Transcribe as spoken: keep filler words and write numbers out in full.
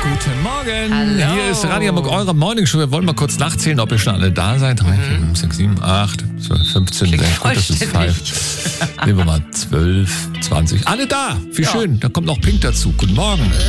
Guten Morgen. Hallo. Hier ist Radio Hamburg, eure Morning Show. Wir wollen mal kurz nachzählen, ob ihr schon alle da seid. drei, vier, fünf, sechs, sieben, acht, zwölf, fünfzehn. Klingt Gut, das ist vollständig. five. Nehmen wir mal zwölf, zwanzig. Alle da. Wie Ja. schön. Da kommt noch Pink dazu. Guten Morgen.